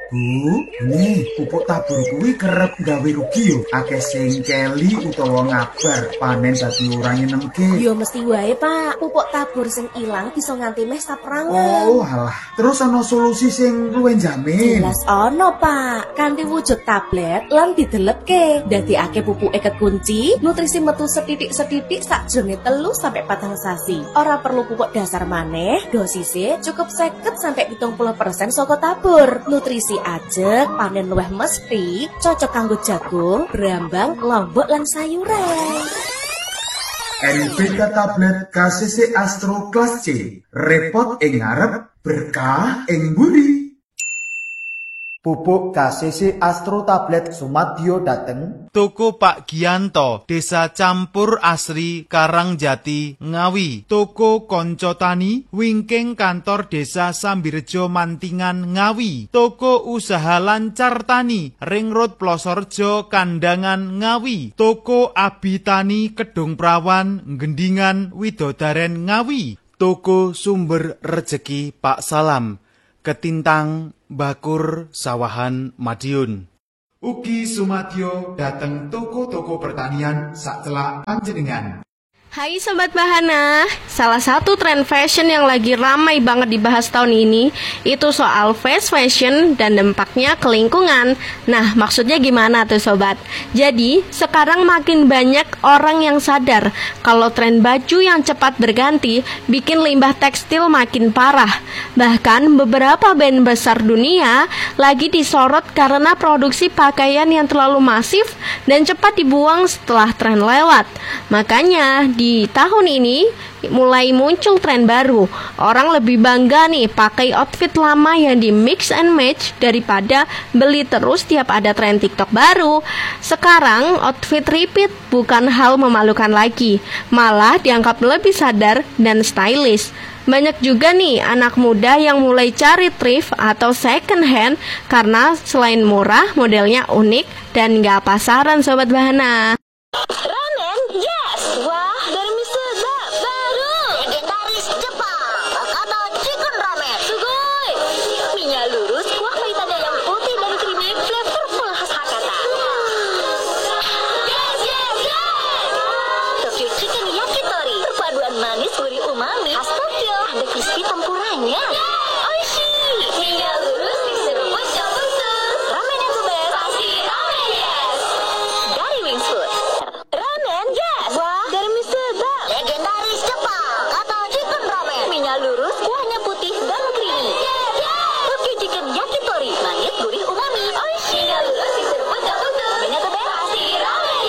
Pupuk tabur kuwi kerep gawe rugi yo. Akeh sing keli utawa ngabar panen dadi ora nyenengke. Yo mesti wae, Pak. Pupuk tabur sing ilang bisa nganti meh saprangan. Oh, alah. Terus ana solusi sing luwih jamin. Jelas ono, Pak. Kanthi wujud tablet lan didelepke. Dadekake pupuke kekunci, nutrisi metu setitik-setitik sakjroning 3 sampai 4 sasi. Ora perlu pupuk dasar maneh, dosise cukup 50 sampai 70% saka tabur. Nutrisi ajeg, panen luwih mesti, cocok kanggo jagung, brambang, lombok lan sayuran. NPK tablet KCC Astro Kelas C. Repot ing ngarep, berkah ing mburi. Pupuk KCC Astro Tablet Sumadyo dateng Toko Pak Gianto, Desa Campur Asri, Karangjati, Ngawi. Toko Konco Tani, wingking kantor Desa Sambirejo Mantingan, Ngawi. Toko Usaha Lancar Tani, Ring Road Plosorjo, Kandangan, Ngawi. Toko Abi Tani, Kedung Prawan, Gendingan, Widodaren, Ngawi. Toko Sumber Rejeki Pak Salam, Ketintang, Bakur, Sawahan, Madiun. Ugi Sumadyo dateng toko-toko pertanian sacelak panjenengan. Hai Sobat Bahana, salah satu tren fashion yang lagi ramai banget dibahas tahun ini itu soal fast fashion dan dampaknya ke lingkungan. Nah, maksudnya gimana tuh Sobat? Jadi, sekarang makin banyak orang yang sadar kalau tren baju yang cepat berganti bikin limbah tekstil makin parah. Bahkan beberapa band besar dunia lagi disorot karena produksi pakaian yang terlalu masif dan cepat dibuang setelah tren lewat. Makanya di tahun ini mulai muncul tren baru. Orang lebih bangga nih pakai outfit lama yang di mix and match daripada beli terus tiap ada tren TikTok baru. Sekarang outfit repeat bukan hal memalukan lagi, malah dianggap lebih sadar dan stylish. Banyak juga nih anak muda yang mulai cari thrift atau second hand karena selain murah, modelnya unik dan gak pasaran Sobat Bahana.